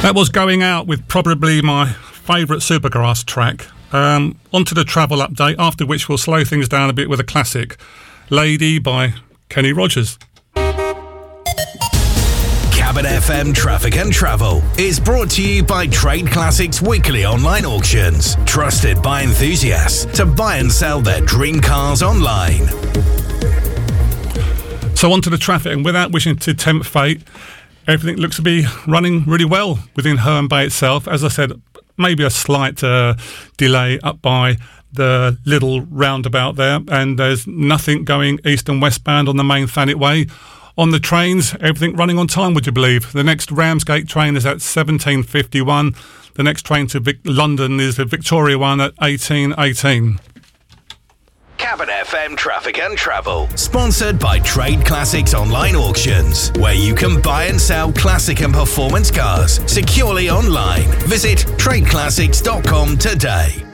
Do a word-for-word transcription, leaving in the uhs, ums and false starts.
That was Going Out with probably my favourite Supergrass track. Um, on to the travel update, after which we'll slow things down a bit with a classic, Lady by Kenny Rogers. Cabin F M Traffic and Travel is brought to you by Trade Classics Weekly Online Auctions, trusted by enthusiasts to buy and sell their dream cars online. So on to the traffic, and without wishing to tempt fate, everything looks to be running really well within Herne Bay itself. As I said, maybe a slight uh, delay up by the little roundabout there, and there's nothing going east and westbound on the main Thanet Way. On the trains, everything running on time, would you believe? The next Ramsgate train is at seventeen fifty-one. The next train to Vic- London is the Victoria one at eighteen eighteen. Cabin F M Traffic and Travel, sponsored by Trade Classics Online Auctions, where you can buy and sell classic and performance cars securely online. Visit trade classics dot com today.